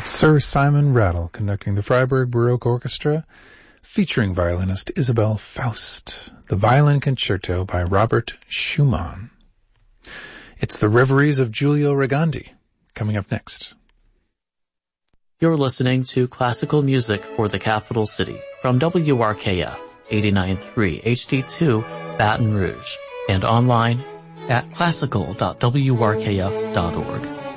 Sir Simon Rattle conducting the Freiburg Baroque Orchestra, featuring violinist Isabel Faust, the Violin Concerto by Robert Schumann. It's the Reveries of Giulio Regandi, coming up next. You're listening to Classical Music for the Capital City from WRKF 89.3 HD2 Baton Rouge and online at classical.wrkf.org.